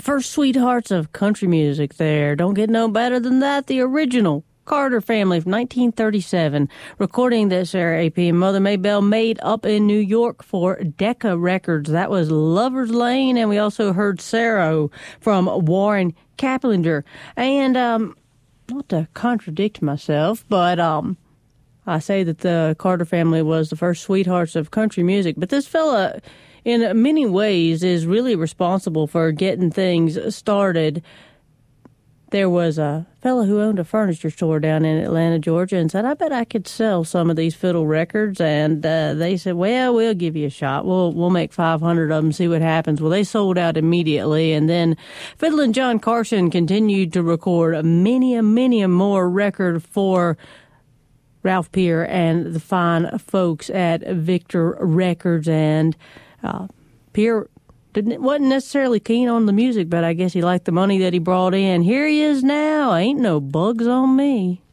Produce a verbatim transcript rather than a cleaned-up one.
first sweethearts of country music there. Don't get no better than that. The original Carter Family from nineteen thirty-seven. Recording that Sarah A P and Mother Maybelle made up in New York for Decca Records. That was Lover's Lane, and we also heard Sarah from Warren Kaplinger. And, um, not to contradict myself, but, um, I say that the Carter Family was the first sweethearts of country music, but this fella, in many ways, is really responsible for getting things started. There was a fellow who owned a furniture store down in Atlanta, Georgia, and said, I bet I could sell some of these fiddle records. And uh, they said, well, we'll give you a shot. We'll we'll make five hundred of them, see what happens. Well, they sold out immediately. And then Fiddlin' John Carson continued to record many, many more record for Ralph Peer and the fine folks at Victor Records. And uh, Peer Didn't, wasn't necessarily keen on the music, but I guess he liked the money that he brought in. Here he is now. Ain't no bugs on me.